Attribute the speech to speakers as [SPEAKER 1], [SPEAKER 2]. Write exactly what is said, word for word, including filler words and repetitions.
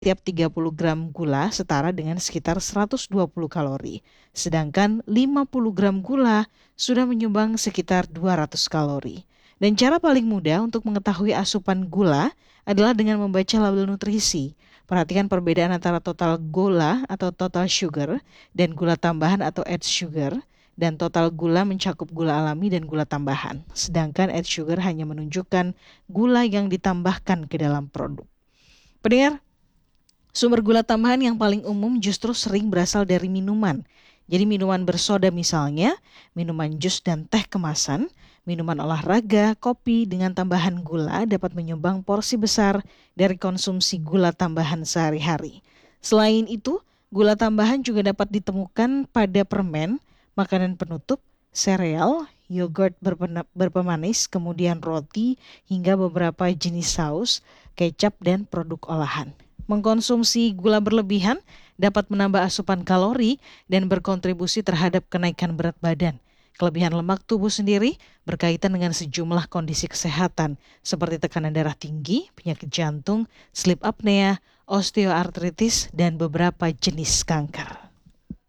[SPEAKER 1] Tiap tiga puluh gram gula setara dengan sekitar seratus dua puluh kalori, sedangkan lima puluh gram gula sudah menyumbang sekitar dua ratus kalori. Dan cara paling mudah untuk mengetahui asupan gula adalah dengan membaca label nutrisi. Perhatikan perbedaan antara total gula atau total sugar dan gula tambahan atau added sugar. Dan total gula mencakup gula alami dan gula tambahan. Sedangkan added sugar hanya menunjukkan gula yang ditambahkan ke dalam produk. Pendengar, sumber gula tambahan yang paling umum justru sering berasal dari minuman. Jadi minuman bersoda misalnya, minuman jus dan teh kemasan, minuman olahraga, kopi dengan tambahan gula dapat menyumbang porsi besar dari konsumsi gula tambahan sehari-hari. Selain itu, gula tambahan juga dapat ditemukan pada permen, makanan penutup, sereal, yogurt berpemanis, kemudian roti, hingga beberapa jenis saus, kecap, dan produk olahan. Mengkonsumsi gula berlebihan dapat menambah asupan kalori dan berkontribusi terhadap kenaikan berat badan. Kelebihan lemak tubuh sendiri berkaitan dengan sejumlah kondisi kesehatan seperti tekanan darah tinggi, penyakit jantung, sleep apnea, osteoartritis, dan beberapa jenis kanker.